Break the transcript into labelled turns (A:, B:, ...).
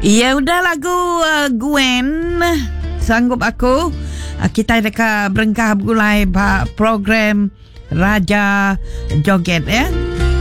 A: Ya udah lagu Gwen Sanggup Aku. Kita dekat berengkah mulai program Raja Joget ya.